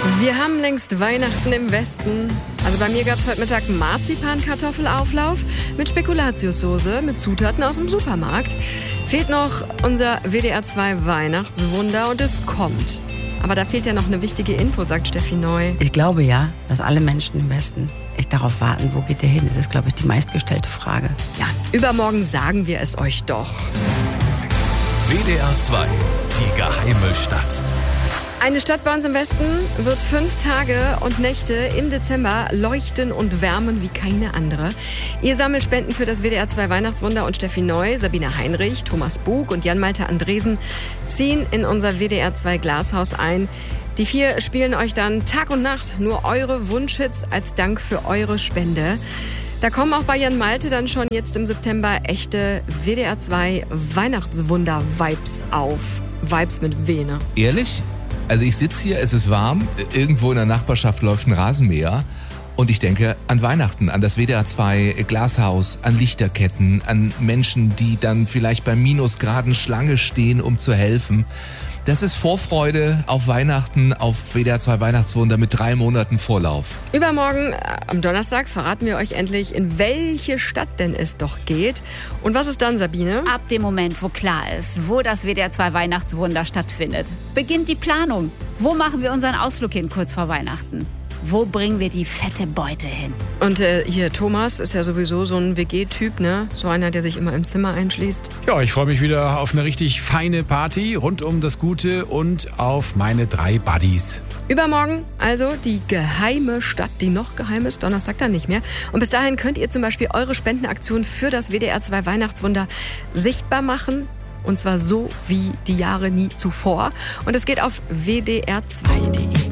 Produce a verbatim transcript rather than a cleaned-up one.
Wir haben längst Weihnachten im Westen. Also bei mir gab es heute Mittag Marzipan-Kartoffelauflauf mit Spekulatiussoße mit Zutaten aus dem Supermarkt. Fehlt noch unser W D R zwei Weihnachtswunder und es kommt. Aber da fehlt ja noch eine wichtige Info, sagt Steffi Neu. Ich glaube ja, dass alle Menschen im Westen echt darauf warten, wo geht der hin? Das ist, glaube ich, die meistgestellte Frage. Ja, übermorgen sagen wir es euch doch. W D R zwei, die geheime Stadt. Eine Stadt bei uns im Westen wird fünf Tage und Nächte im Dezember leuchten und wärmen wie keine andere. Ihr sammelt Spenden für das W D R zwei Weihnachtswunder und Steffi Neu, Sabine Heinrich, Thomas Bug und Jan-Malte Andresen ziehen in unser W D R zwei Glashaus ein. Die vier spielen euch dann Tag und Nacht nur eure Wunschhits als Dank für eure Spende. Da kommen auch bei Jan-Malte dann schon jetzt im September echte W D R zwei Weihnachtswunder-Vibes auf. Vibes mit Vene. Ehrlich? Also ich sitze hier, es ist warm, irgendwo in der Nachbarschaft läuft ein Rasenmäher und ich denke an Weihnachten, an das W D R zwei Glashaus, an Lichterketten, an Menschen, die dann vielleicht bei Minusgraden Schlange stehen, um zu helfen. Das ist Vorfreude auf Weihnachten, auf W D R zwei Weihnachtswunder mit drei Monaten Vorlauf. Übermorgen, äh, am Donnerstag, verraten wir euch endlich, in welche Stadt denn es doch geht. Und was ist dann, Sabine? Ab dem Moment, wo klar ist, wo das W D R zwei Weihnachtswunder stattfindet, beginnt die Planung. Wo machen wir unseren Ausflug hin kurz vor Weihnachten? Wo bringen wir die fette Beute hin? Und äh, hier, Thomas ist ja sowieso so ein W G-Typ, ne? So einer, der sich immer im Zimmer einschließt. Ja, ich freue mich wieder auf eine richtig feine Party rund um das Gute und auf meine drei Buddies. Übermorgen also die geheime Stadt, die noch geheim ist, Donnerstag dann nicht mehr. Und bis dahin könnt ihr zum Beispiel eure Spendenaktion für das W D R zwei Weihnachtswunder sichtbar machen. Und zwar so wie die Jahre nie zuvor. Und es geht auf w d r zwei punkt d e.